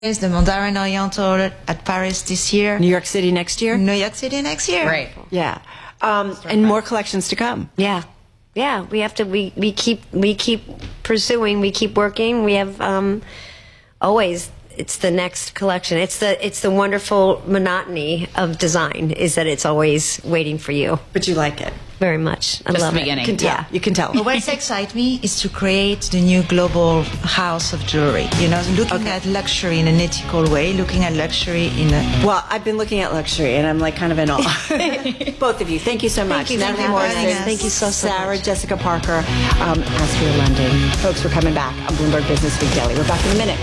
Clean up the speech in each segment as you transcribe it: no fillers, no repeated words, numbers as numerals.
The Mandarin Oriental at Paris this year. New York City next year? New York City next year. Right. Yeah. And more collections to come. Yeah. Yeah. We have to, we keep pursuing, we keep working. We have, always, it's the next collection. It's the wonderful monotony of design is that it's always waiting for you. But you like it. Very much. I love the beginning. it. You can tell. Yeah. You can tell. But what excites me is to create the new global house of jewelry. You know, looking at luxury in an ethical way, looking at luxury in a... Well, I've been looking at luxury, and I'm like kind of in awe. Both of you, thank you so much. Thank you, Natalie for having Morrison, us. Thank you so Sarah much. Jessica Parker, Astria London. Folks, we're coming back on Bloomberg Business Week Daily. We're back in a minute.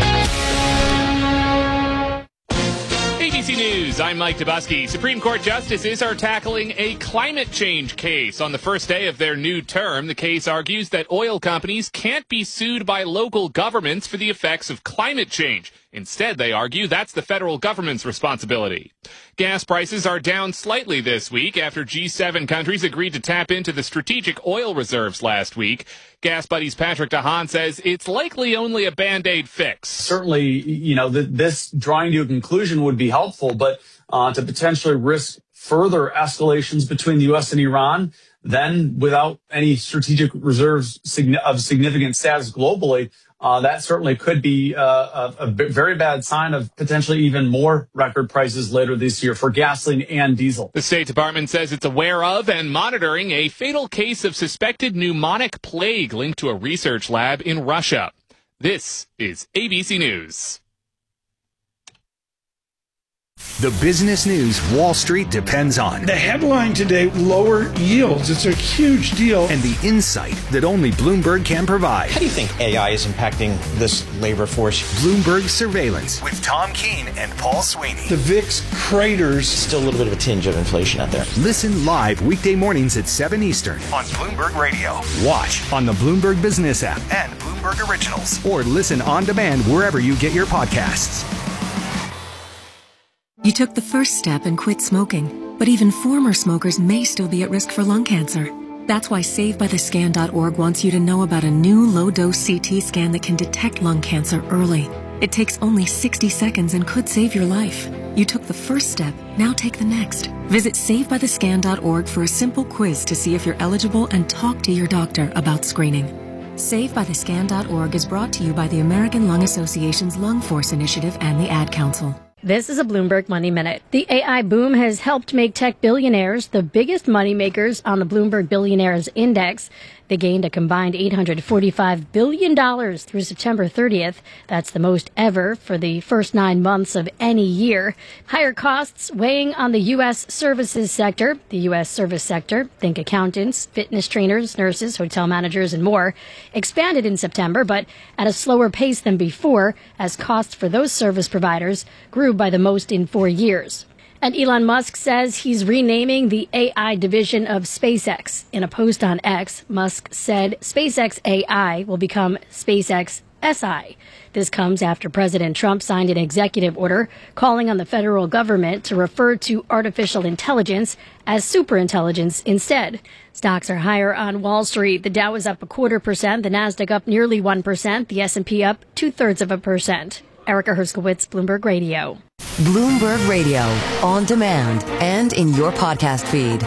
ABC News, I'm Mike Dubusky. Supreme Court justices are tackling a climate change case. On the first day of their new term, the case argues that oil companies can't be sued by local governments for the effects of climate change. Instead, they argue that's the federal government's responsibility. Gas prices are down slightly this week after G7 countries agreed to tap into the strategic oil reserves last week. Gas Buddy's Patrick DeHaan says it's likely only a Band-Aid fix. Certainly, you know, this drawing to a conclusion would be helpful, but to potentially risk further escalations between the U.S. and Iran, then without any strategic reserves of significant status globally, that certainly could be a very bad sign of potentially even more record prices later this year for gasoline and diesel. The State Department says it's aware of and monitoring a fatal case of suspected pneumonic plague linked to a research lab in Russia. This is ABC News. The business news Wall Street depends on. The headline today, lower yields. It's a huge deal. And the insight that only Bloomberg can provide. How do you think AI is impacting this labor force? Bloomberg Surveillance with Tom Keene and Paul Sweeney. The VIX craters. Still a little bit of a tinge of inflation out there. Listen live weekday mornings at 7 Eastern on Bloomberg Radio. Watch on the Bloomberg Business app and Bloomberg Originals. Or listen on demand wherever you get your podcasts. You took the first step and quit smoking, but even former smokers may still be at risk for lung cancer. That's why SaveByTheScan.org wants you to know about a new low-dose CT scan that can detect lung cancer early. It takes only 60 seconds and could save your life. You took the first step, now take the next. Visit SaveByTheScan.org for a simple quiz to see if you're eligible and talk to your doctor about screening. SaveByTheScan.org is brought to you by the American Lung Association's Lung Force Initiative and the Ad Council. This is a Bloomberg Money Minute. The AI boom has helped make tech billionaires the biggest moneymakers on the Bloomberg Billionaires Index. They gained a combined $845 billion through September 30th. That's the most ever for the first 9 months of any year. Higher costs weighing on the U.S. services sector. The U.S. service sector, think accountants, fitness trainers, nurses, hotel managers, and more, expanded in September, but at a slower pace than before, as costs for those service providers grew by the most in 4 years. And Elon Musk says he's renaming the AI division of SpaceX. In a post on X, Musk said SpaceX AI will become SpaceX SI. This comes after President Trump signed an executive order calling on the federal government to refer to artificial intelligence as superintelligence instead. Stocks are higher on Wall Street. The Dow is up 0.25%, the Nasdaq up nearly 1%, the S&P up 0.2%. Erica Herskowitz, Bloomberg Radio. Bloomberg Radio, on demand and in your podcast feed.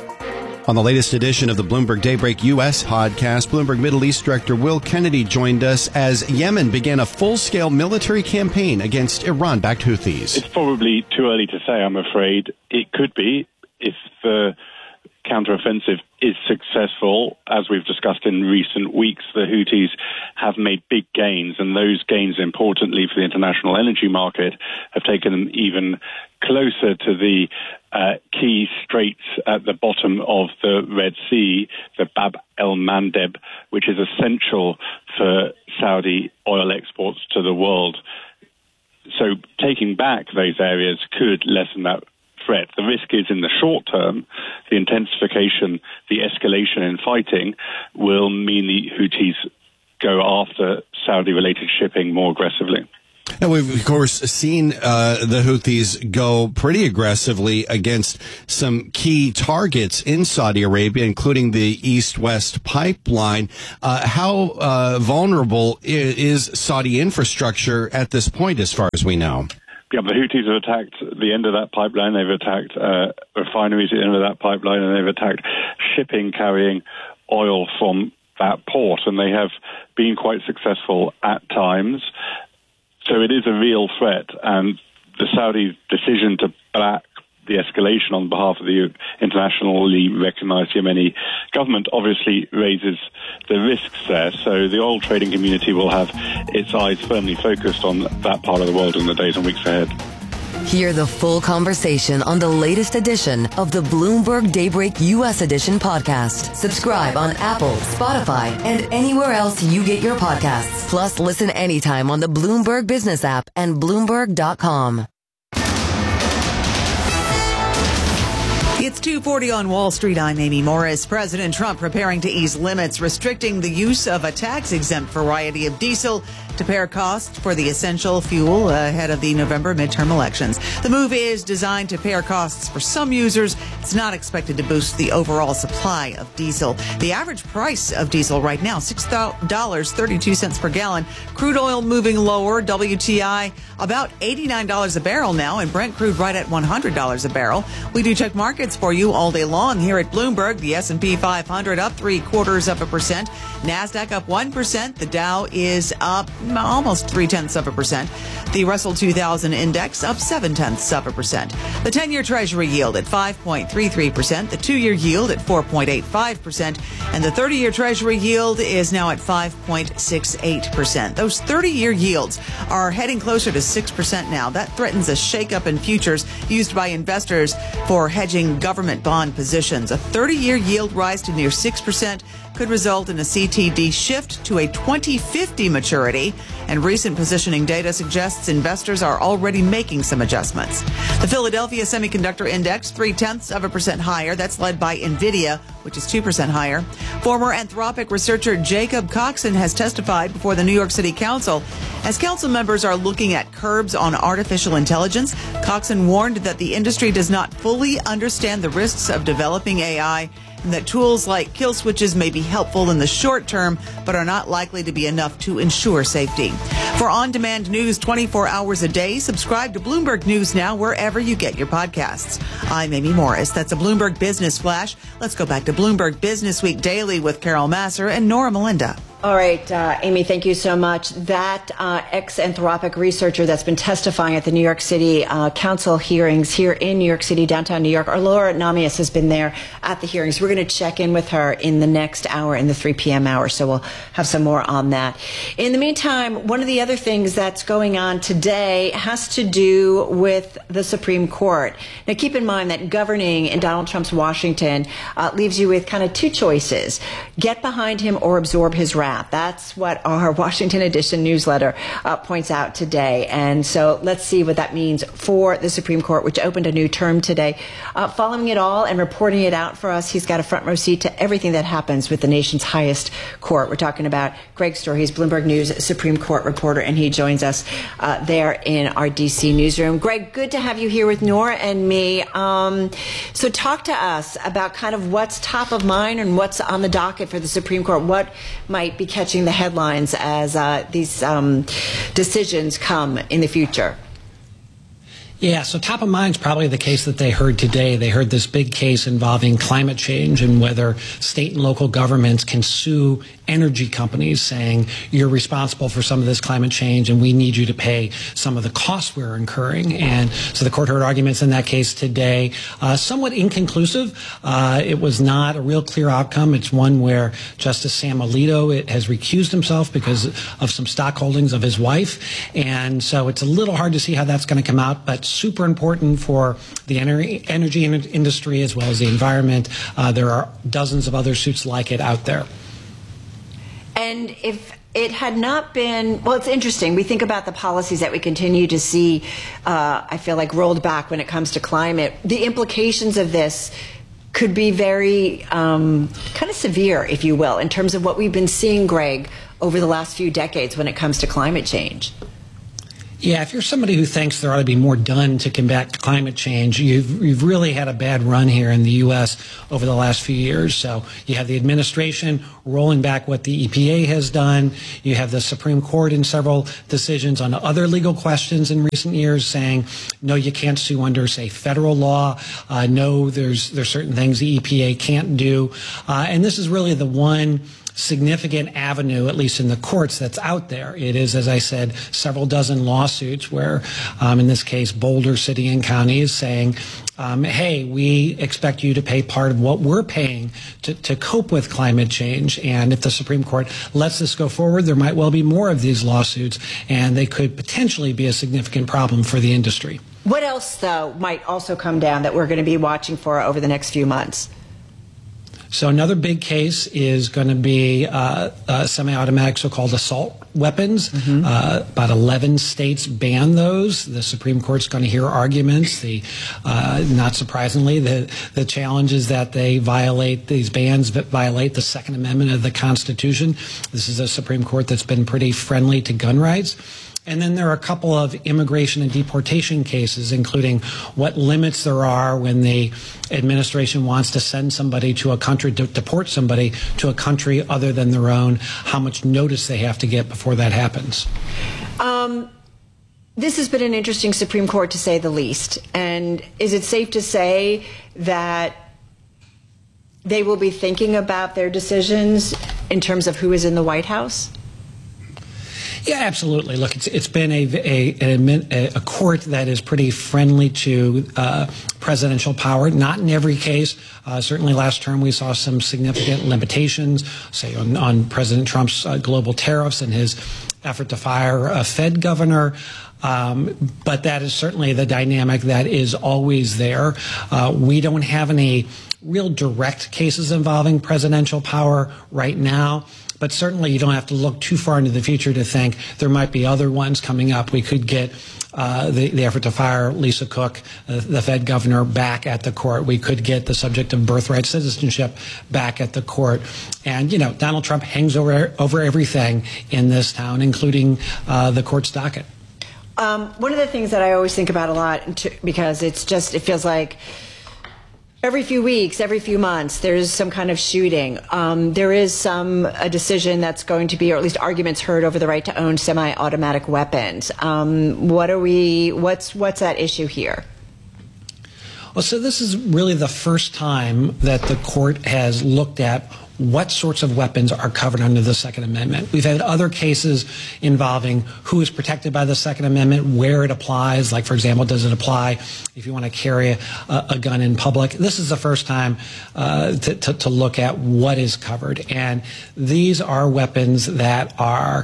On the latest edition of the Bloomberg Daybreak U.S. podcast, Bloomberg Middle East Director Will Kennedy joined us as Yemen began a full-scale military campaign against Iran-backed Houthis. It's probably too early to say, I'm afraid. It could be if the counteroffensive is successful. As we've discussed in recent weeks, the Houthis have made big gains, and those gains, importantly for the international energy market, have taken them even closer to the key straits at the bottom of the Red Sea, the Bab el-Mandeb, which is essential for Saudi oil exports to the world. So taking back those areas could lessen that threat. The risk is in the short term, the intensification, the escalation in fighting will mean the Houthis go after Saudi-related shipping more aggressively. And we've, of course, seen the Houthis go pretty aggressively against some key targets in Saudi Arabia, including the East-West pipeline. How vulnerable is Saudi infrastructure at this point, as far as we know? Yeah, the Houthis have attacked the end of that pipeline. They've attacked refineries at the end of that pipeline, and they've attacked shipping carrying oil from that port, and they have been quite successful at times. So it is a real threat, and the Saudi decision to back the escalation on behalf of the internationally recognized Yemeni government obviously raises the risks there. So the oil trading community will have its eyes firmly focused on that part of the world in the days and weeks ahead. Hear the full conversation on the latest edition of the Bloomberg Daybreak U.S. Edition podcast. Subscribe on Apple, Spotify, and anywhere else you get your podcasts. Plus, listen anytime on the Bloomberg Business app and Bloomberg.com. It's 2:40 on Wall Street. I'm Amy Morris. President Trump preparing to ease limits restricting the use of a tax-exempt variety of diesel to pare costs for the essential fuel ahead of the November midterm elections. The move is designed to pare costs for some users. It's not expected to boost the overall supply of diesel. The average price of diesel right now, $6.32 per gallon. Crude oil moving lower. WTI about $89 a barrel now, and Brent crude right at $100 a barrel. We do check markets for you all day long here at Bloomberg. The S&P 500 up 0.75%. NASDAQ up 1%. The Dow is up almost 0.3%. The Russell 2000 index up 0.7%. The 10-year Treasury yield at 5.33%. The 2-year yield at 4.85%. And the 30-year Treasury yield is now at 5.68%. Those 30-year yields are heading closer to 6% now. That threatens a shakeup in futures used by investors for hedging government bond positions. A 30-year yield rise to near 6% could result in a CTD shift to a 2050 maturity, and recent positioning data suggests investors are already making some adjustments. The Philadelphia Semiconductor Index, 0.3% higher. That's led by NVIDIA, which is 2% higher. Former Anthropic researcher Jacob Coxon has testified before the New York City Council. As council members are looking at curbs on artificial intelligence, Coxon warned that the industry does not fully understand the risks of developing AI, and that tools like kill switches may be helpful in the short term, but are not likely to be enough to ensure safety. For on-demand news 24 hours a day, subscribe to Bloomberg News Now wherever you get your podcasts. I'm Amy Morris. That's a Bloomberg Business Flash. Let's go back to Bloomberg Business Week Daily with Carol Masser and Nora Melinda. All right, Amy, thank you so much. That ex-Anthropic researcher that's been testifying at the New York City Council hearings here in New York City, downtown New York, our Laura Namias has been there at the hearings. We're going to check in with her in the next hour, in the 3 p.m. hour, so we'll have some more on that. In the meantime, one of the other things that's going on today has to do with the Supreme Court. Now, keep in mind that governing in Donald Trump's Washington leaves you with kind of two choices: get behind him or absorb his wrath. That's what our Washington Edition newsletter points out today. And so let's see what that means for the Supreme Court, which opened a new term today. Following it all and reporting it out for us, he's got a front row seat to everything that happens with the nation's highest court. We're talking about Greg Stohr. He's Bloomberg News Supreme Court reporter, and he joins us there in our D.C. newsroom. Greg, good to have you here with Nora and me. So talk to us about kind of what's top of mind and what's on the docket for the Supreme Court. What might be catching the headlines as these decisions come in the future? Yeah, so top of mind is probably the case that they heard today. They heard this big case involving climate change and whether state and local governments can sue energy companies saying you're responsible for some of this climate change and we need you to pay some of the costs we're incurring. And so the court heard arguments in that case today, somewhat inconclusive. It was not a real clear outcome. It's one where Justice Sam Alito has recused himself because of some stock holdings of his wife. And so it's a little hard to see how that's going to come out, but super important for the energy industry as well as the environment. There are dozens of other suits like it out there. And if it had not been, well, it's interesting. We think about the policies that we continue to see, I feel like, rolled back when it comes to climate. The implications of this could be very kind of severe, if you will, in terms of what we've been seeing, Greg, over the last few decades when it comes to climate change. Yeah, if you're somebody who thinks there ought to be more done to combat climate change, you've really had a bad run here in the U.S. over the last few years. So you have the administration rolling back what the EPA has done. You have the Supreme Court in several decisions on other legal questions in recent years saying, no, you can't sue under, say, federal law. No, there's certain things the EPA can't do. And this is really the one significant avenue, at least in the courts, that's out there. It is, as I said, several dozen lawsuits where, in this case, Boulder City and County is saying, hey, we expect you to pay part of what we're paying to cope with climate change. And if the Supreme Court lets this go forward, there might well be more of these lawsuits, and they could potentially be a significant problem for the industry. What else, though, might also come down that we're going to be watching for over the next few months? So another big case is going to be semi-automatic so-called assault weapons. About 11 states ban those. The Supreme Court's going to hear arguments. Not surprisingly, the challenge is that these bans violate the Second Amendment of the Constitution. This is a Supreme Court that's been pretty friendly to gun rights. And then there are a couple of immigration and deportation cases, including what limits there are when the administration wants to send somebody to a country, to deport somebody to a country other than their own, how much notice they have to get before that happens. This has been an interesting Supreme Court, to say the least. And is it safe to say that they will be thinking about their decisions in terms of who is in the White House? Yeah, absolutely. Look, it's been a court that is pretty friendly to presidential power. Not in every case. Certainly last term we saw some significant limitations, say on President Trump's global tariffs and his effort to fire a Fed governor. But that is certainly the dynamic that is always there. We don't have any real direct cases involving presidential power right now. But certainly you don't have to look too far into the future to think there might be other ones coming up. We could get the effort to fire Lisa Cook, the Fed governor, back at the court. We could get the subject of birthright citizenship back at the court. And, Donald Trump hangs over everything in this town, including the court's docket. One of the things that I always think about a lot, because it feels like every few weeks, every few months, there's some kind of shooting. There is a decision that's going to be, or at least arguments heard over the right to own semi-automatic weapons. What's that issue here? Well, so this is really the first time that the court has looked at what sorts of weapons are covered under the Second Amendment. We've had other cases involving who is protected by the Second Amendment, where it applies. Like, for example, does it apply if you want to carry a gun in public? This is the first time to look at what is covered. And these are weapons that are,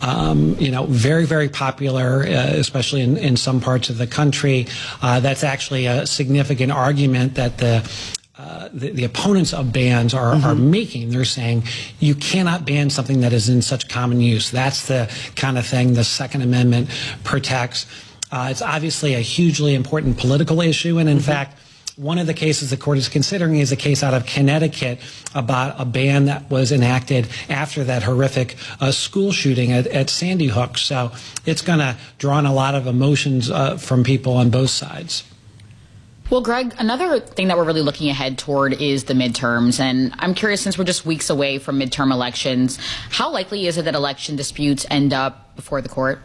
very, very popular, especially in some parts of the country. That's actually a significant argument that the opponents of bans are making. They're saying you cannot ban something that is in such common use. That's the kind of thing the Second Amendment protects. It's obviously a hugely important political issue, and in fact, one of the cases the court is considering is a case out of Connecticut about a ban that was enacted after that horrific school shooting at Sandy Hook. So it's going to draw on a lot of emotions from people on both sides. Well, Greg, another thing that we're really looking ahead toward is the midterms. And I'm curious, since we're just weeks away from midterm elections, how likely is it that election disputes end up before the court?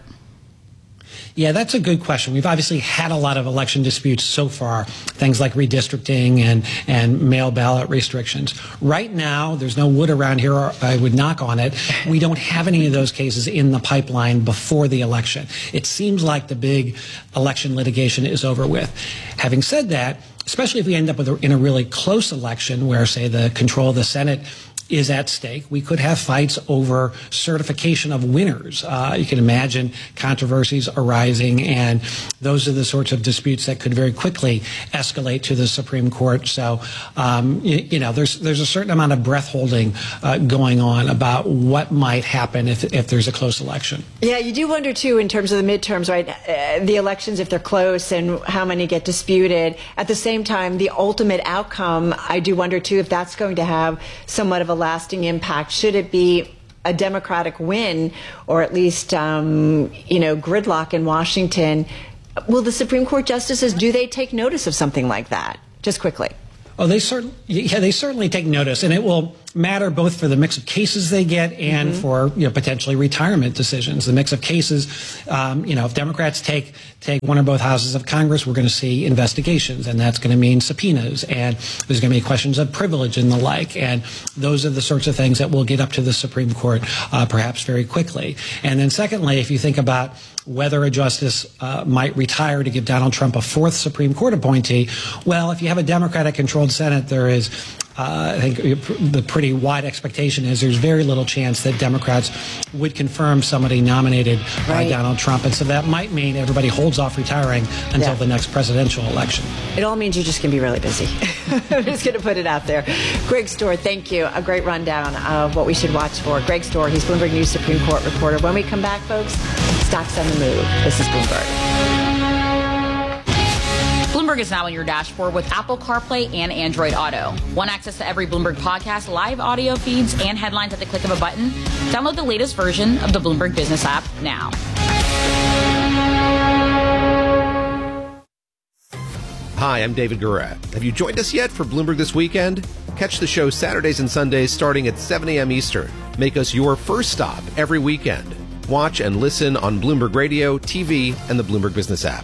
Yeah, that's a good question. We've obviously had a lot of election disputes so far, things like redistricting and mail ballot restrictions. Right now, there's no wood around here, or I would knock on it. We don't have any of those cases in the pipeline before the election. It seems like the big election litigation is over with. Having said that, especially if we end up in a really close election where, say, the control of the Senate is at stake, we could have fights over certification of winners. You can imagine controversies arising, and those are the sorts of disputes that could very quickly escalate to the Supreme Court. So, there's a certain amount of breath holding going on about what might happen if there's a close election. Yeah, you do wonder, too, in terms of the midterms, right? The elections, if they're close and how many get disputed. At the same time, the ultimate outcome, I do wonder, too, if that's going to have somewhat of a lasting impact. Should it be a Democratic win, or at least, gridlock in Washington, will the Supreme Court justices, do they take notice of something like that? Just quickly. Oh, they certainly take notice, and it will matter both for the mix of cases they get and for potentially retirement decisions. The mix of cases, if Democrats take one or both houses of Congress, we're going to see investigations, and that's going to mean subpoenas, and there's going to be questions of privilege and the like, and those are the sorts of things that will get up to the Supreme Court perhaps very quickly. And then secondly, if you think about whether a justice might retire to give Donald Trump a fourth Supreme Court appointee, well, if you have a Democratic-controlled Senate, there is, I think the pretty wide expectation is there's very little chance that Democrats would confirm somebody nominated by Donald Trump. And so that might mean everybody holds off retiring until the next presidential election. It all means you're just going to be really busy. I'm just going to put it out there. Greg Stohr, thank you. A great rundown of what we should watch for. Greg Stohr, he's Bloomberg News Supreme Court reporter. When we come back, folks, stocks on the move. This is Bloomberg. Bloomberg is now on your dashboard with Apple CarPlay and Android Auto. Want access to every Bloomberg podcast, live audio feeds, and headlines at the click of a button? Download the latest version of the Bloomberg Business app now. Hi, I'm David Gura. Have you joined us yet for Bloomberg This Weekend? Catch the show Saturdays and Sundays starting at 7 a.m. Eastern. Make us your first stop every weekend. Watch and listen on Bloomberg Radio, TV, and the Bloomberg Business app.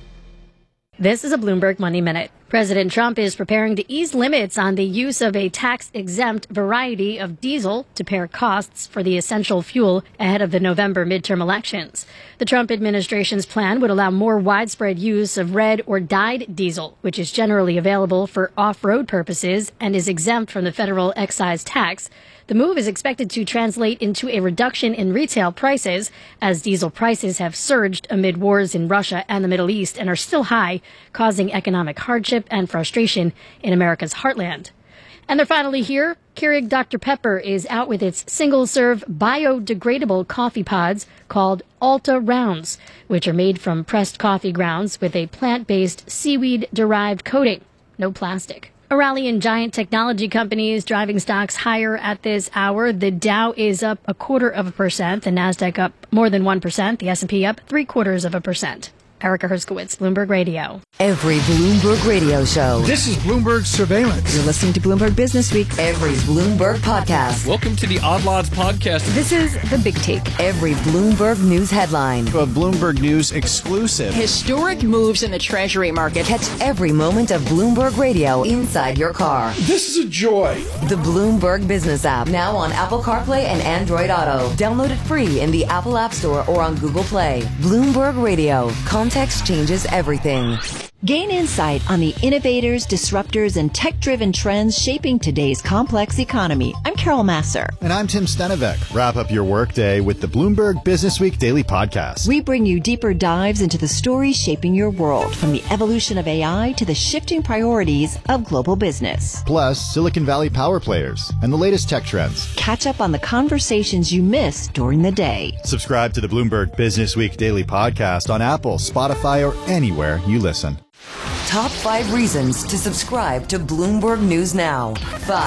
This is a Bloomberg Money Minute. President Trump is preparing to ease limits on the use of a tax-exempt variety of diesel to pare costs for the essential fuel ahead of the November midterm elections. The Trump administration's plan would allow more widespread use of red or dyed diesel, which is generally available for off-road purposes and is exempt from the federal excise tax. The move is expected to translate into a reduction in retail prices as diesel prices have surged amid wars in Russia and the Middle East and are still high, causing economic hardship and frustration in America's heartland. And they're finally here. Keurig Dr. Pepper is out with its single-serve biodegradable coffee pods called Alta Rounds, which are made from pressed coffee grounds with a plant-based seaweed-derived coating. No plastic. A rally in giant technology companies driving stocks higher at this hour. The Dow is up 0.25%, the Nasdaq up more than 1%, the S&P up 0.75%. Erica Herskowitz, Bloomberg Radio. Every Bloomberg Radio show. This is Bloomberg Surveillance. You're listening to Bloomberg Business Week. Every Bloomberg podcast. Welcome to the Odd Lots podcast. This is The Big Take. Every Bloomberg News headline. A Bloomberg News exclusive. Historic moves in the Treasury market. Catch every moment of Bloomberg Radio inside your car. This is a joy. The Bloomberg Business app, now on Apple CarPlay and Android Auto. Download it free in the Apple App Store or on Google Play. Bloomberg Radio. Context changes everything. Gain insight on the innovators, disruptors, and tech-driven trends shaping today's complex economy. I'm Carol Masser. And I'm Tim Stenevec. Wrap up your workday with the Bloomberg Business Week Daily Podcast. We bring you deeper dives into the stories shaping your world, from the evolution of AI to the shifting priorities of global business. Plus, Silicon Valley power players and the latest tech trends. Catch up on the conversations you missed during the day. Subscribe to the Bloomberg Business Week Daily Podcast on Apple, Spotify, or anywhere you listen. Top 5 reasons to subscribe to Bloomberg News Now.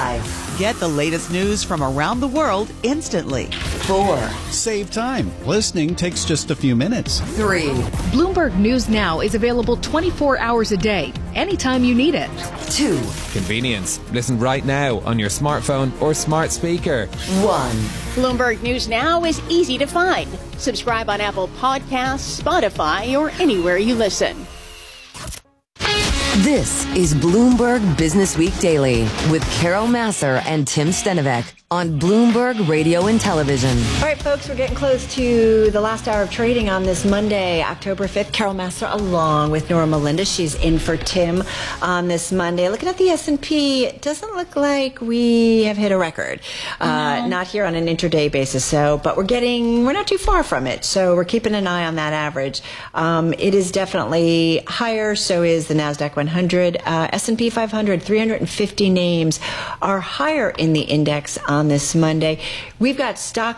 5. Get the latest news from around the world instantly. 4. Save time. Listening takes just a few minutes. 3. Bloomberg News Now is available 24 hours a day, anytime you need it. 2. Convenience. Listen right now on your smartphone or smart speaker. 1. Bloomberg News Now is easy to find. Subscribe on Apple Podcasts, Spotify, or anywhere you listen. This is Bloomberg Business Week Daily with Carol Masser and Tim Stenevec on Bloomberg Radio and Television. All right, folks, we're getting close to the last hour of trading on this Monday, October 5th. Carol Masser along with Nora Melinda. She's in for Tim on this Monday. Looking at the S&P, it doesn't look like we have hit a record. Not here on an intraday basis, but we're not too far from it. So we're keeping an eye on that average. It is definitely higher. So is the NASDAQ 100. S&P 500, 350 names are higher in the index on this Monday. We've got stocks up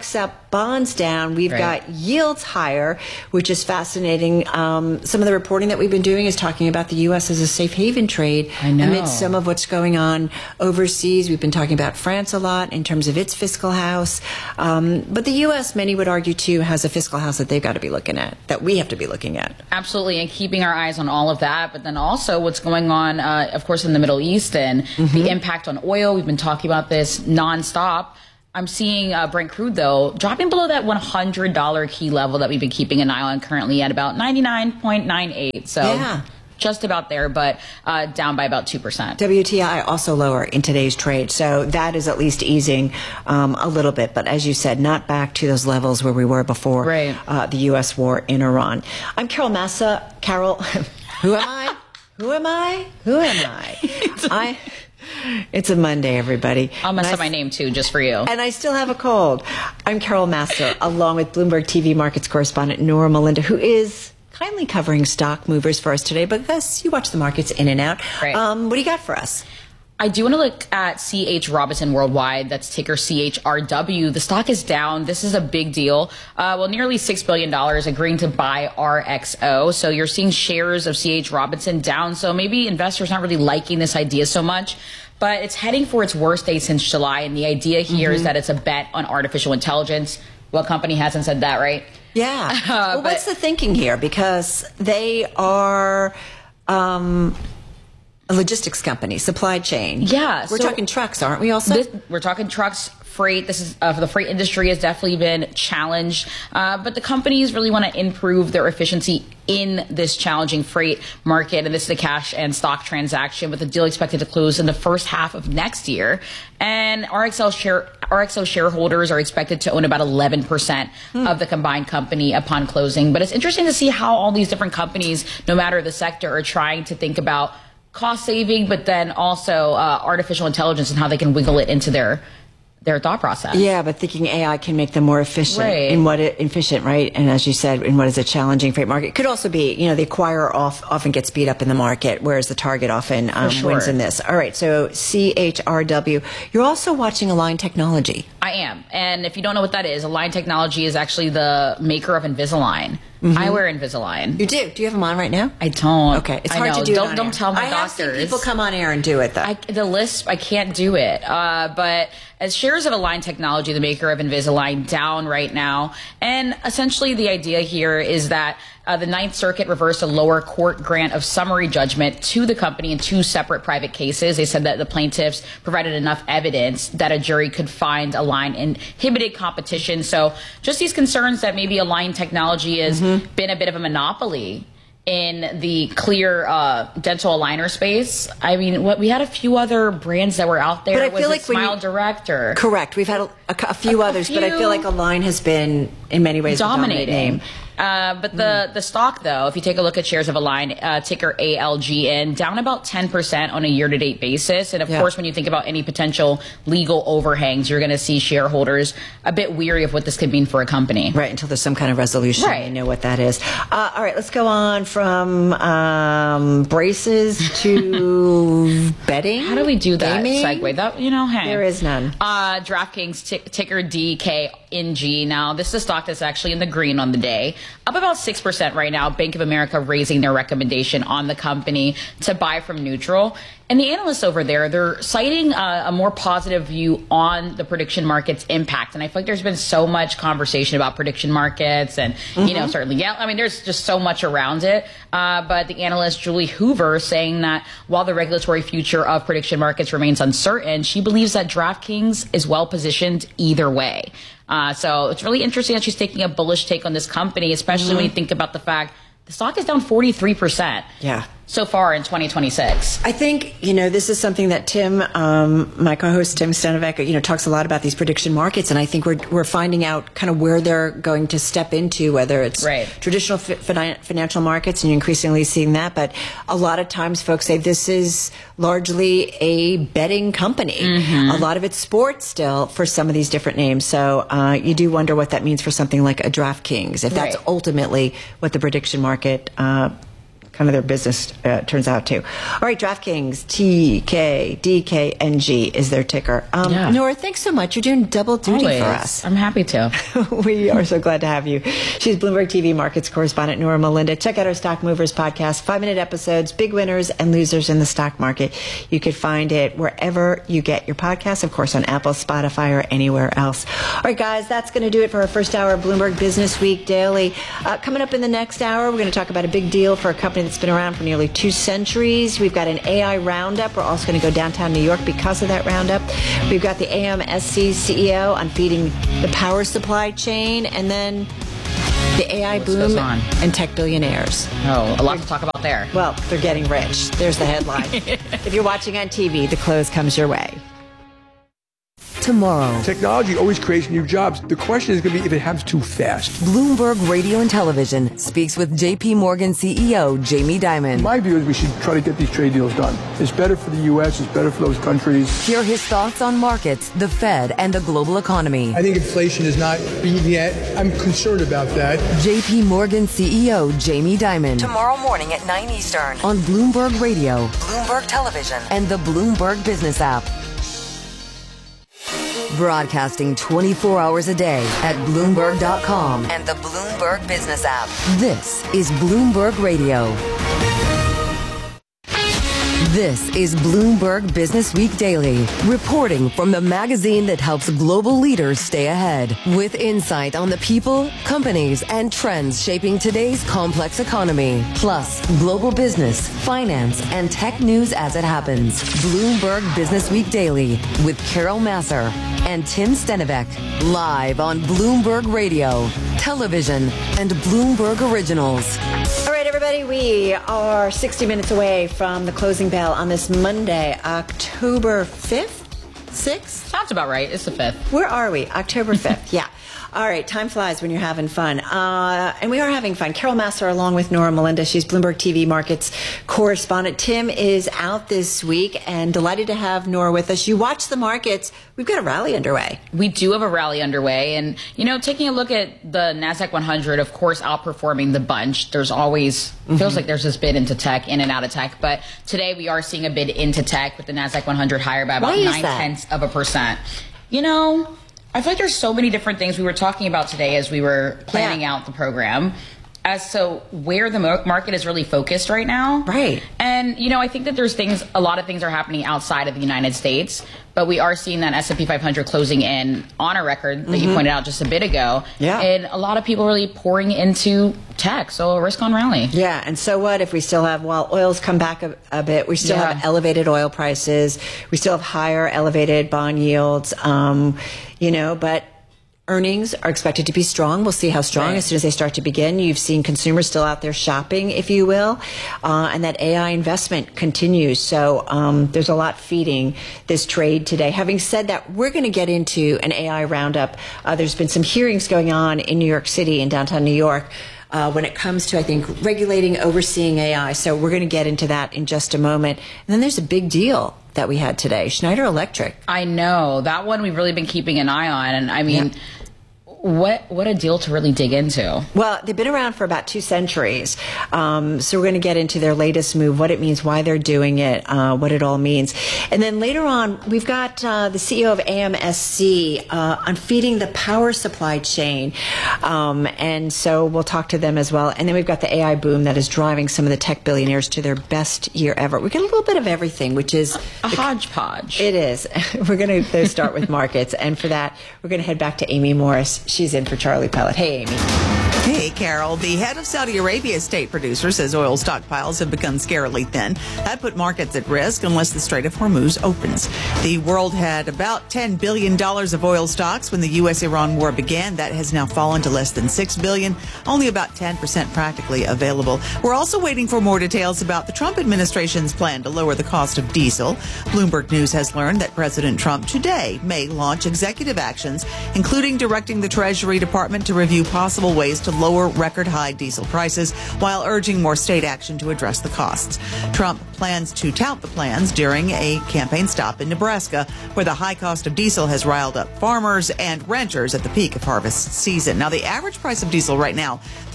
bonds down. We've got yields higher, which is fascinating. Some of the reporting that we've been doing is talking about the U.S. as a safe haven trade amidst some of what's going on overseas. We've been talking about France a lot in terms of its fiscal house. But the U.S., many would argue, too, has a fiscal house that they've got to be looking at, that we have to be looking at. Absolutely, and keeping our eyes on all of that. But then also what's going on, of course, in the Middle East and the impact on oil. We've been talking about this nonstop. I'm seeing Brent crude, though, dropping below that $100 key level that we've been keeping an eye on, currently at about 99.98. So just about there, but down by about 2%. WTI also lower in today's trade. So that is at least easing a little bit. But as you said, not back to those levels where we were before the U.S. war in Iran. I'm Carol Massa. Carol, who am I? Who am I? Who am I? It's a Monday, everybody. I'll mess up my name, too, just for you. And I still have a cold. I'm Carol Massa, along with Bloomberg TV markets correspondent Nora Melinda, who is kindly covering stock movers for us today because you watch the markets in and out. What do you got for us? I do want to look at C.H. Robinson Worldwide. That's ticker CHRW. The stock is down. This is a big deal. Nearly $6 billion agreeing to buy RXO. So you're seeing shares of C.H. Robinson down. So maybe investors not really liking this idea so much. But it's heading for its worst day since July. And the idea here is that it's a bet on artificial intelligence. What company hasn't said that, right? Yeah. Well, what's the thinking here? Because they are a logistics company, supply chain. Yeah. We're talking trucks, aren't we also? We're talking trucks, freight. This is the freight industry has definitely been challenged. But the companies really want to improve their efficiency in this challenging freight market. And this is a cash and stock transaction with the deal expected to close in the first half of next year. And RXO shareholders are expected to own about 11% of the combined company upon closing. But it's interesting to see how all these different companies, no matter the sector, are trying to think about cost saving, but then also artificial intelligence and how they can wiggle it into their thought process. Yeah, but thinking AI can make them more efficient efficient, right? And as you said, in what is a challenging freight market. It could also be, the acquirer often gets beat up in the market, whereas the target often wins in this. All right, so CHRW. You're also watching Align Technology. I am. And if you don't know what that is, Align Technology is actually the maker of Invisalign. I wear Invisalign. You do? Do you have them on right now? I don't. Okay. It's hard to do. Don't tell my doctors. I have seen people come on air and do it, though. The list, I can't do it. But as shares of Align Technology, the maker of Invisalign, down right now. And essentially the idea here is that the Ninth Circuit reversed a lower court grant of summary judgment to the company in two separate private cases. They said that the plaintiffs provided enough evidence that a jury could find Align inhibited competition. So just these concerns that maybe Align Technology has been a bit of a monopoly in the clear dental aligner space. I mean, we had a few other brands that were out there. But I feel like Smile Direct or correct. We've had a few others, but I feel like Align has been in many ways dominating. But the stock, though, if you take a look at shares of Align, ticker ALGN, down about 10% on a year-to-date basis. And, of course, when you think about any potential legal overhangs, you're going to see shareholders a bit weary of what this could mean for a company. Right, until there's some kind of resolution. Right. You know what that is. All right, let's go on from braces to betting. How do we do that gaming? Segue? Hey. There is none. DraftKings, ticker DKNG. Now, this is a stock that's actually in the green on the day. Up about 6% right now. Bank of America raising their recommendation on the company to buy from neutral. And the analysts over there, they're citing a more positive view on the prediction market's impact. And I feel like there's been so much conversation about prediction markets and, certainly, there's just so much around it. But the analyst, Julie Hoover, saying that while the regulatory future of prediction markets remains uncertain, she believes that DraftKings is well positioned either way. So it's really interesting that she's taking a bullish take on this company, especially when you think about the fact the stock is down 43%. Yeah. So far in 2026. I think, this is something that Tim, my co-host Tim Stanovic, talks a lot about these prediction markets. And I think we're finding out kind of where they're going to step into, whether it's traditional financial markets, and you're increasingly seeing that. But a lot of times folks say this is largely a betting company. A lot of it's sports still for some of these different names. So you do wonder what that means for something like a DraftKings, if that's ultimately what the prediction market kind of their business turns out to. All right, DraftKings, TKDKNG is their ticker. Nora, thanks so much. You're doing double duty Always. for us. I'm happy to. We are so glad to have you. She's Bloomberg TV markets correspondent Nora Melinda. Check out our Stock Movers podcast, 5-minute episodes, big winners and losers in the stock market. You could find it wherever you get your podcasts, of course, on Apple, Spotify, or anywhere else. All right, guys, that's going to do it for our first hour of Bloomberg Business Week Daily. Coming up in the next hour, we're going to talk about a big deal for a company that's been around for nearly 2 centuries. We've got an AI roundup. We're also going to go downtown New York because of that roundup. We've got the AMSC CEO on feeding the power supply chain, and then the AI boom and tech billionaires. Oh, a lot to talk about there. Well, they're getting rich. There's the headline. If you're watching on TV, the close comes your way. Tomorrow. Technology always creates new jobs. The question is going to be if it happens too fast. Bloomberg Radio and Television speaks with JP Morgan CEO Jamie Dimon. My view is we should try to get these trade deals done. It's better for the U.S., it's better for those countries. Hear his thoughts on markets, the Fed, and the global economy. I think inflation is not beaten yet. I'm concerned about that. JP Morgan CEO Jamie Dimon. Tomorrow morning at 9 Eastern on Bloomberg Radio, Bloomberg Television, and the Bloomberg Business app. Broadcasting 24 hours a day at Bloomberg.com and the Bloomberg Business app. This is Bloomberg Radio. This is Bloomberg Business Week Daily, reporting from the magazine that helps global leaders stay ahead, with insight on the people, companies, and trends shaping today's complex economy, plus global business, finance, and tech news as it happens. Bloomberg Business Week Daily with Carol Masser and Tim Stenivek, live on Bloomberg Radio, television, and Bloomberg Originals. All right, everybody, we are 60 minutes away from the closing bell on this Monday, October 5th, 6th? Sounds about right. It's the 5th. Where are we? October 5th, yeah. All right, time flies when you're having fun. And we are having fun. Carol Masser along with Nora Melinda. She's Bloomberg TV markets correspondent. Tim is out this week and delighted to have Nora with us. You watch the markets. We've got a rally underway. We do have a rally underway. And, you know, taking a look at the NASDAQ 100, of course, outperforming the bunch. There's always, feels like there's this bid into tech, in and out of tech. But today we are seeing a bid into tech with the NASDAQ 100 higher by about 0.9%. You know, I feel like there's so many different things we were talking about today as we were planning out the program as to where the market is really focused right now. Right. And, you know, I think that there's a lot of things are happening outside of the United States, but we are seeing that S&P 500 closing in on a record that you pointed out just a bit ago. Yeah. And a lot of people really pouring into tech, so a risk on rally. Yeah, and so what if we still have, while oil's come back a bit, we still have elevated oil prices, we still have higher elevated bond yields, you know, but earnings are expected to be strong. We'll see how strong as soon as they start to begin. You've seen consumers still out there shopping, if you will, and that AI investment continues. So there's a lot feeding this trade today. Having said that, we're going to get into an AI roundup. There's been some hearings going on in New York City, in downtown New York, when it comes to, I think, regulating, overseeing AI. So we're going to get into that in just a moment. And then there's a big deal that we had today, Schneider Electric. I know. That one we've really been keeping an eye on. And I mean, what a deal to really dig into. Well, they've been around for about 2 centuries. So we're going to get into their latest move, what it means, why they're doing it, what it all means. And then later on, we've got the CEO of AMSC on feeding the power supply chain. And so we'll talk to them as well. And then we've got the AI boom that is driving some of the tech billionaires to their best year ever. We get a little bit of everything, which is a hodgepodge. It is. We're going to start with markets. And for that, we're going to head back to Amy Morris. She's in for Charlie Pellet. Hey, Amy. Hey, Carol. The head of Saudi Arabia's state producer says oil stockpiles have become scarily thin. That put markets at risk unless the Strait of Hormuz opens. The world had about $10 billion of oil stocks when the U.S.-Iran war began. That has now fallen to less than $6 billion, only about 10% practically available. We're also waiting for more details about the Trump administration's plan to lower the cost of diesel. Bloomberg News has learned that President Trump today may launch executive actions, including directing the Treasury Department to review possible ways to lower lower record high diesel prices while urging more state action to address the costs. Trump plans to tout the plans during a campaign stop in Nebraska, where the high cost of diesel has riled up farmers and ranchers at the peak of harvest season. Now, the average price of diesel right now,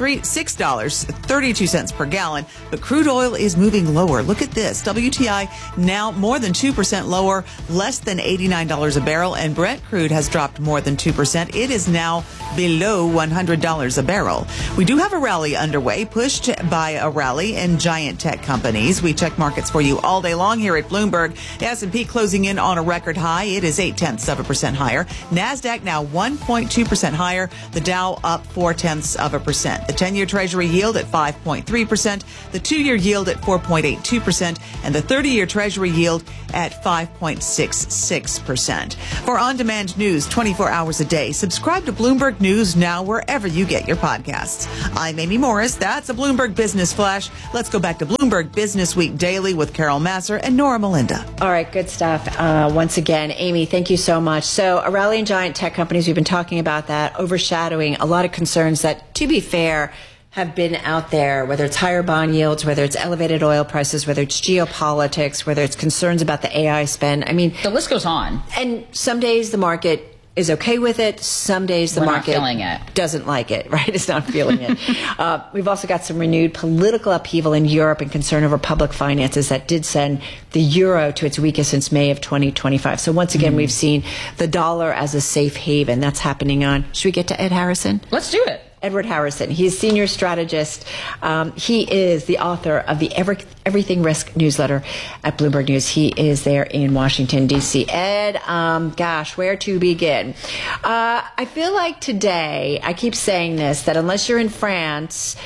$6.32 per gallon, but crude oil is moving lower. Look at this. WTI now more than 2% lower, less than $89 a barrel, and Brent crude has dropped more than 2%. It is now below $100 a barrel. We do have a rally underway, pushed by a rally in giant tech companies. We check markets for you all day long here at Bloomberg. The S&P closing in on a record high. It is 0.8% higher. NASDAQ now 1.2% higher. The Dow up 0.4%. The 10-year Treasury yield at 5.3%. The 2-year yield at 4.82%. And the 30-year Treasury yield at 5.66%. For on-demand news 24 hours a day, subscribe to Bloomberg News Now wherever you get your podcasts. I'm Amy Morris. That's a Bloomberg Business Flash. Let's go back to Bloomberg Business Week Daily with Carol Masser and Nora Melinda. All right, good stuff. Once again, Amy, thank you so much. So a rally in giant tech companies, we've been talking about that, overshadowing a lot of concerns that, to be fair, have been out there, whether it's higher bond yields, whether it's elevated oil prices, whether it's geopolitics, whether it's concerns about the AI spend. I mean, the list goes on. And some days the market is okay with it. Some days the market doesn't like it, right? It's not feeling it. We've also got some renewed political upheaval in Europe and concern over public finances that did send the euro to its weakest since May of 2025. So once again, we've seen the dollar as a safe haven. That's happening on. Should we get to Ed Harrison? Let's do it. Edward Harrison. He's senior strategist. He is the author of the Everything Risk newsletter at Bloomberg News. He is there in Washington, D.C. Ed, gosh, where to begin? I feel like today, I keep saying this, that unless you're in France,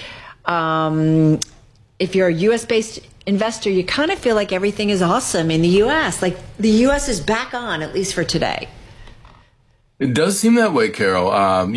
if you're a U.S.-based investor, you kind of feel like everything is awesome in the U.S. Like the U.S. is back on, at least for today. It does seem that way, Carol.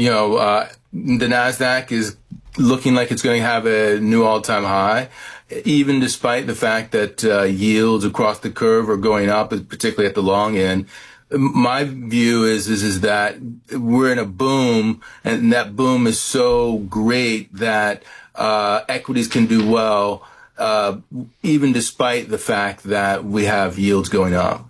The NASDAQ is looking like it's going to have a new all-time high, even despite the fact that yields across the curve are going up, particularly at the long end. My view is that we're in a boom, and that boom is so great that equities can do well, even despite the fact that we have yields going up.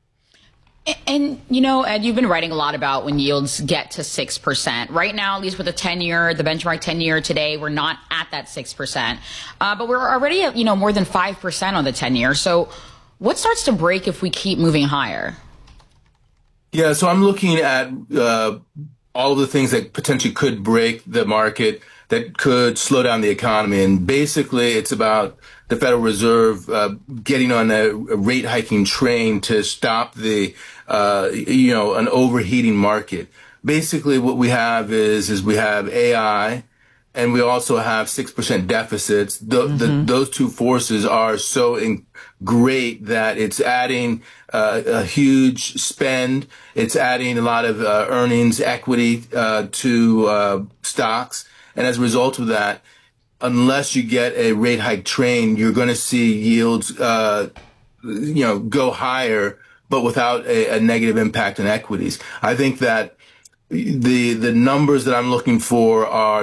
And, you know, Ed, you've been writing a lot about when yields get to 6%. Right now, at least with the 10-year, the benchmark 10-year today, we're not at that 6%. But we're already at, more than 5% on the 10-year. So what starts to break if we keep moving higher? Yeah, so I'm looking at all of the things that potentially could break the market, that could slow down the economy. And basically, it's about the Federal Reserve getting on a rate hiking train to stop the an overheating market. Basically, what we have is we have AI, and we also have 6% deficits. Those two forces are so great that it's adding a huge spend. It's adding a lot of earnings equity to stocks, and as a result of that, unless you get a rate hike train, you're going to see yields, go higher, but without a negative impact on equities. I think that the numbers that I'm looking for are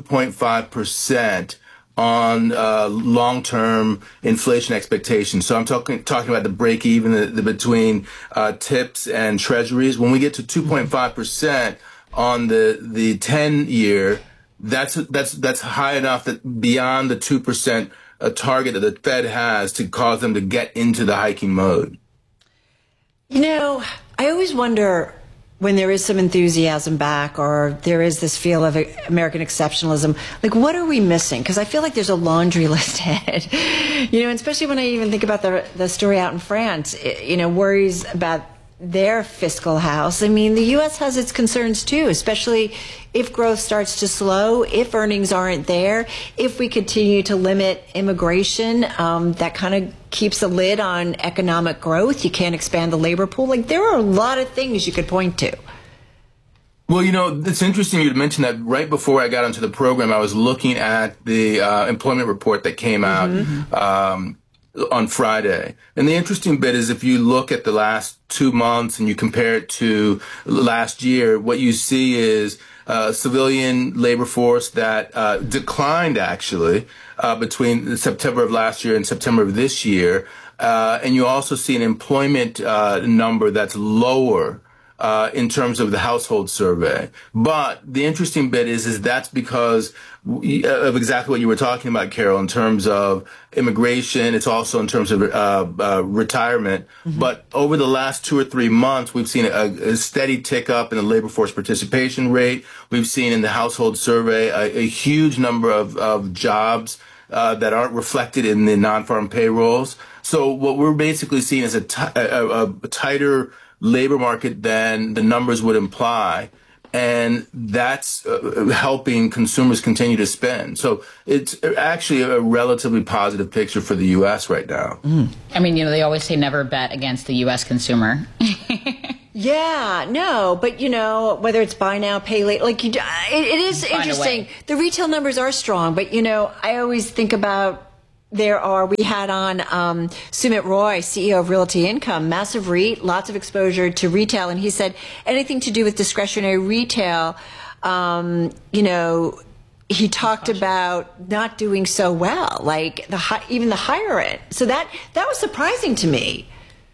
2.5% on long-term inflation expectations. So I'm talking about the break even between tips and treasuries. When we get to 2.5% on the 10-year, that's high enough that beyond the 2% target that the Fed has to cause them to get into the hiking mode. I always wonder when there is some enthusiasm back or there is this feel of American exceptionalism, like what are we missing? Because I feel like there's a laundry list ahead, and especially when I even think about the story out in France, worries about their fiscal house. I mean, the U.S. has its concerns too, especially if growth starts to slow, if earnings aren't there, if we continue to limit immigration, that kind of keeps a lid on economic growth. You can't expand the labor pool. Like, there are a lot of things you could point to. Well, it's interesting you mentioned that. Right before I got onto the program, I was looking at the employment report that came out. on Friday. And the interesting bit is if you look at the last 2 months and you compare it to last year, what you see is civilian labor force that declined actually between September of last year and September of this year. And you also see an employment number that's lower in terms of the household survey. But the interesting bit is that's because of exactly what you were talking about, Carol, in terms of immigration. It's also in terms of retirement. Mm-hmm. But over the last 2 or 3 months, we've seen a steady tick up in the labor force participation rate. We've seen in the household survey a huge number of jobs that aren't reflected in the non-farm payrolls. So what we're basically seeing is a tighter labor market than the numbers would imply. And that's helping consumers continue to spend. So it's actually a relatively positive picture for the U.S. right now. Mm. I mean, they always say never bet against the U.S. consumer. Yeah, no, but whether it's buy now, pay later, it is interesting. The retail numbers are strong, but I always think about we had on Sumit Roy, CEO of Realty Income, massive REIT, lots of exposure to retail, and he said anything to do with discretionary retail, he talked about not doing so well, like even the higher end. So that was surprising to me.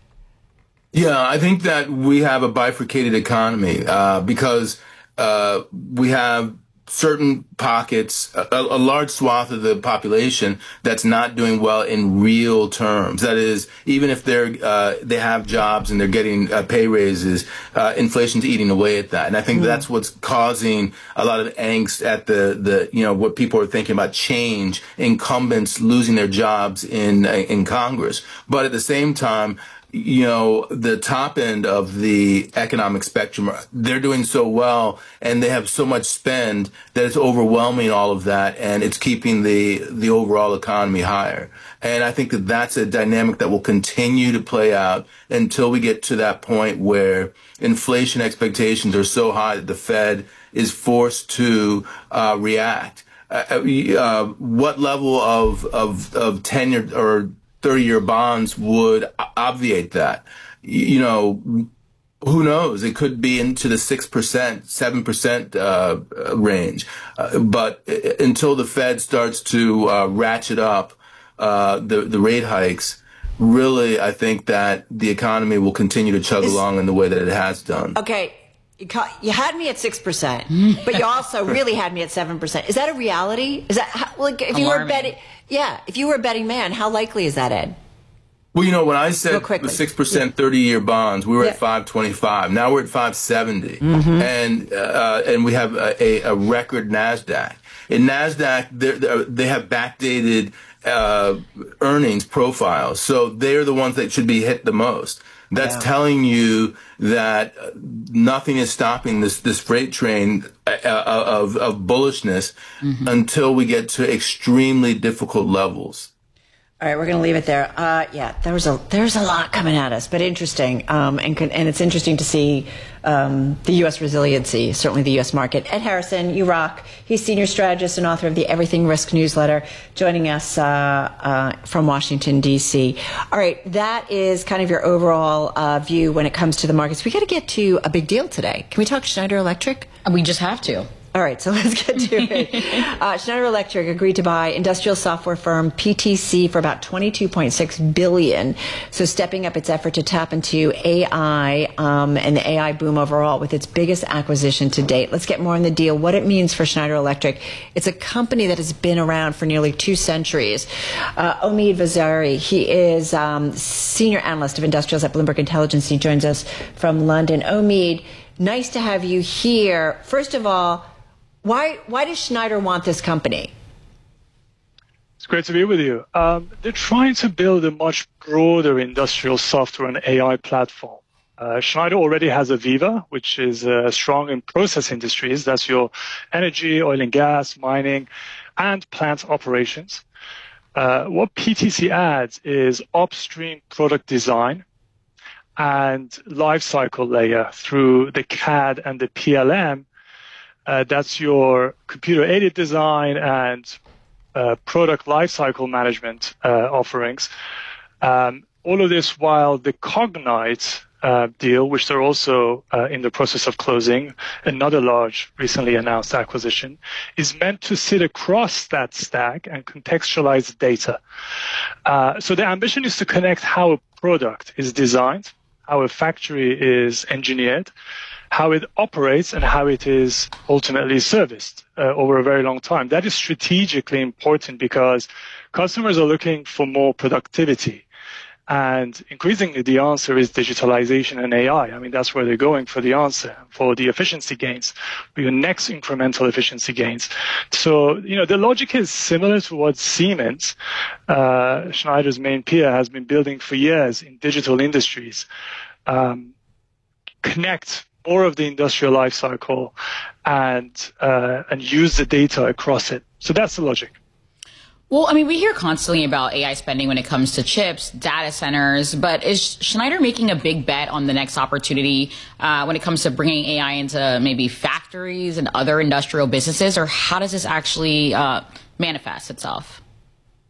Yeah, I think that we have a bifurcated economy because we have certain pockets, a large swath of the population that's not doing well in real terms. That is, even if they have jobs and they're getting pay raises, inflation's eating away at that. And I think that's what's causing a lot of angst at the what people are thinking about change, incumbents losing their jobs in Congress. But at the same time, the top end of the economic spectrum, they're doing so well and they have so much spend that it's overwhelming all of that and it's keeping the overall economy higher. And I think that that's a dynamic that will continue to play out until we get to that point where inflation expectations are so high that the Fed is forced to react. What level of tenured or 30-year bonds would obviate that? Who knows? It could be into the 6%, 7% range. But until the Fed starts to ratchet up the rate hikes, really, I think that the economy will continue to chug along in the way that it has done. Okay. You had me at 6%, but you also really had me at 7%. Is that a reality? Is that if you were betting? Yeah, if you were a betting man, how likely is that, Ed? Well, when I said the 6% 30-year bonds, we were at 525. Now we're at 570, and we have a record Nasdaq. In Nasdaq, they have backdated earnings profiles, so they're the ones that should be hit the most. That's telling you that nothing is stopping this freight train of bullishness until we get to extremely difficult levels. All right, we're going to leave it there. There's a lot coming at us, but interesting. And it's interesting to see the U.S. resiliency, certainly the U.S. market. Ed Harrison, you rock. He's senior strategist and author of the Everything Risk newsletter, joining us from Washington, D.C. All right, that is kind of your overall view when it comes to the markets. We got to get to a big deal today. Can we talk Schneider Electric? We just have to. All right, so let's get to it. Schneider Electric agreed to buy industrial software firm PTC for about $22.6 billion. So stepping up its effort to tap into AI and the AI boom overall with its biggest acquisition to date. Let's get more on the deal, what it means for Schneider Electric. It's a company that has been around for nearly 2 centuries. Omid Vaziri, he is senior analyst of industrials at Bloomberg Intelligence. He joins us from London. Omid, nice to have you here. First of all, why does Schneider want this company? It's great to be with you. They're trying to build a much broader industrial software and AI platform. Schneider already has AVEVA, which is strong in process industries. That's your energy, oil and gas, mining, and plant operations. What PTC adds is upstream product design and lifecycle layer through the CAD and the PLM. That's your computer-aided design and product lifecycle management offerings. All of this while the Cognite deal, which they're also in the process of closing, another large recently announced acquisition, is meant to sit across that stack and contextualize data. So the ambition is to connect how a product is designed, how a factory is engineered, how it operates, and how it is ultimately serviced over a very long time. That is strategically important because customers are looking for more productivity. And increasingly, the answer is digitalization and AI. I mean, that's where they're going for the answer, for the efficiency gains, for your next incremental efficiency gains. So, the logic is similar to what Siemens, Schneider's main peer, has been building for years in digital industries. Connect more of the industrial life cycle and use the data across it. So that's the logic. Well, I mean, we hear constantly about AI spending when it comes to chips, data centers, but is Schneider making a big bet on the next opportunity when it comes to bringing AI into maybe factories and other industrial businesses, or how does this actually manifest itself?